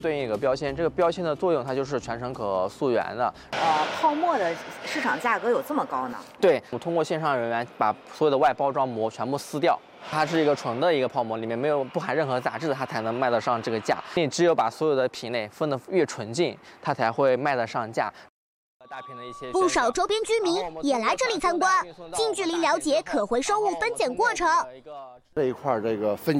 对应一个标签，这个标签的作用它就是全程可溯源的。 泡沫的市场价格有这么高呢？ 对，我通过线上人员把所有的外包装膜全部撕掉，它是一个纯的一个泡沫，里面不含任何杂质，它才能卖得上这个价。你只有把所有的品类分得越纯净，它才会卖得上价。 不少周边居民也来这里参观，近距离了解可回收物分拣过程。 这一块这个分